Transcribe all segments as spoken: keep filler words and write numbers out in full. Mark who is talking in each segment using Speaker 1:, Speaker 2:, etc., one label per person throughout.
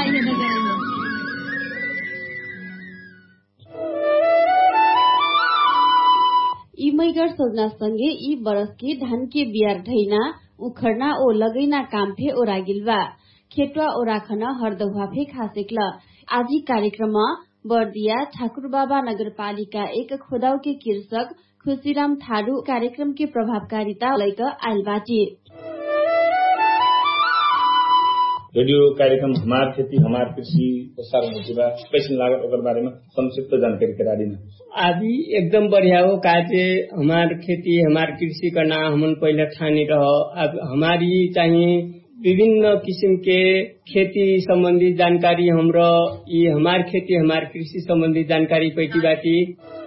Speaker 1: ई मैगर सोजना संगे ई बरस के धान के बियार ढैना उखड़ना ओ लगैना काम फे ओरा गिलवा खेतवा ओरा खन हरदौहा फे खासेक्ल। आजी कार्यक्रम बर्दिया ठाकुरबाबा नगरपालिका एक खोदाउ के कृषक खुशीराम थारू कार्यक्रम के प्रभावकारिता लैक आइल बाटी।
Speaker 2: रेडियो कार्यक्रम हमार खेती हमार कृषि प्रसारण होगा कैसे लागत ओकर बारे में संक्षिप्त जानकारी करा दी।
Speaker 3: अभी एकदम बढ़िया हो काजे हमार खेती हमार कृषि का नाम हमन पहले ठानी रहो। अब हमारी चाहिए विभिन्न किस्म के खेती संबंधी जानकारी हमरो ये हमार खेती हमार कृषि संबंधी जानकारी पैटी बाटी।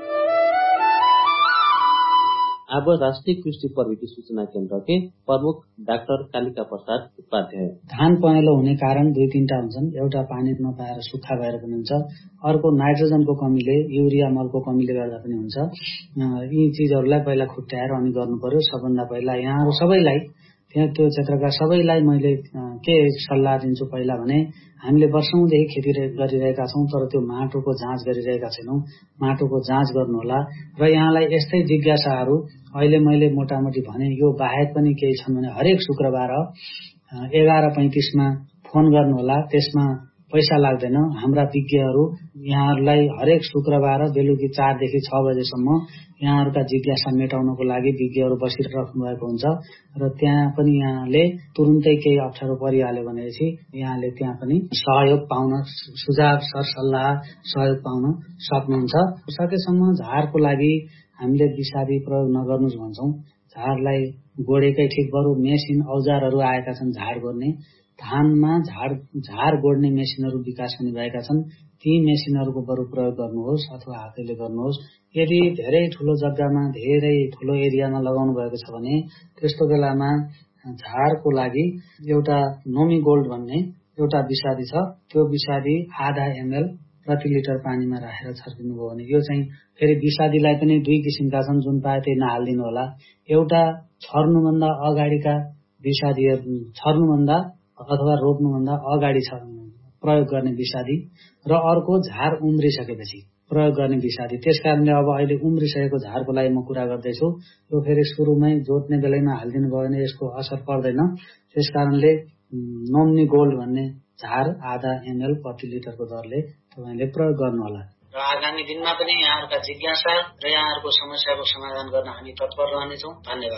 Speaker 4: अब राष्ट्रीय कृषि प्रविधि सूचना केन्द्र के प्रमुख डाक्टर कालिका प्रसाद उपाध्याय।
Speaker 5: धान पहेँलो हुने कारण दुई तीनटा हुन्छन्। एउटा पानी नपाएर सुक्खा भएर पनि हुन्छ, अर्को नाइट्रोजनको कमीले युरिया मलको कमीले गर्दा पनि हुन्छ। यी चीजहरूलाई पहिला खुट्याएर अनि गर्नु पर्यो। सबभन्दा पहिला यहाँहरू सबैलाई त्यहाँ त्यो क्षेत्रका सबैलाई मैले के सल्लाह दिन्छु पहिला भने हामीले वर्षौंदेखि खेती गरिरहेका छौं तर त्यो माटोको जाँच गरिरहेका छैनौं। माटोको जाँच गर्नुहोला र यहाँलाई यस्तै जिज्ञासाहरू अहिले मैले मोटामोटी भने यो बाहेक पनि केही छन् भने हरेक शुक्रबार एघार पैंतीसमा फोन गर्नुहोला। त्यसमा पैसा लाग्दैन। हाम्रा विज्ञहरू यहाँहरूलाई हरेक शुक्रबार बेलुकी चारदेखि छ बजेसम्म यहाँहरूका जिज्ञासा मेटाउनको लागि विज्ञहरू बसिराख्नु भएको हुन्छ र त्यहाँ पनि यहाँले तुरुन्तै केही अप्ठ्यारो परिहाल्यो भनेपछि यहाँले त्यहाँ पनि सहयोग पाउन सुझाव सरसल्लाह सहयोग पाउन सक्नुहुन्छ। सकेसम्म झारको लागि हामीले विषादी प्रयोग नगर्नुस् भन्छौं। झारलाई गोडेकै ठिक बरु मेसिन औजारहरू आएका छन् झार गोड्ने। धानमा झार झार गोड्ने मेसिनहरू विकास हुने भएका छन्। ती मेसिनहरूको बरु प्रयोग गर्नुहोस् अथवा हातैले गर्नुहोस्। यदि धेरै ठूलो जग्गामा धेरै ठूलो एरियामा लगाउनु भएको छ भने त्यस्तो बेलामा झारको लागि एउटा नोमी गोल्ड भन्ने एउटा विषादी छ। त्यो विषादी आधा एमएल प्रति लिटर पानीमा राखेर छर्किनु भयो भने यो चाहिँ फेरि विषादीलाई पनि दुई किसिमका छन् जुन पाए त्यही नहाल्दिनु होला। एउटा छर्नुभन्दा अगाडिका विषादीहरू छर्नुभन्दा अथवा रोप्नुभन्दा अगाडि छ प्रयोग गर्ने विषादी र अर्को झार उम्रिसकेपछि प्रयोग गर्ने विषादी। त्यसकारणले अब अहिले उम्रिसकेको झारको लागि म कुरा गर्दैछु। यो फेरि सुरुमै जोत्ने बेलामा हालिदिनु भयो भने यसको असर पर्दैन। त्यसकारणले नोम्नी गोल्ड भन्ने झार आधा एमएल प्रति लिटरको दरले तपाईले प्रयोग गर्नुहोला।
Speaker 6: र आगामी दिनमा पनि यहाँहरूका जिज्ञासा र यहाँहरूको समस्याको समाधान गर्न हामी तत्पर रहनेछौँ। धन्यवाद।